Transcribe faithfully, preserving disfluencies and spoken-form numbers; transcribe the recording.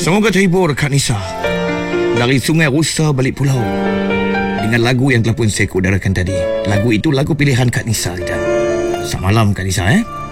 Semoga terhibur Kak Nisa dari Sungai Rusa balik pulau dengan lagu yang telah pun saya kudarakan tadi. Lagu itu lagu pilihan Kak Nisa kita. Selamat malam Kak Nisa eh.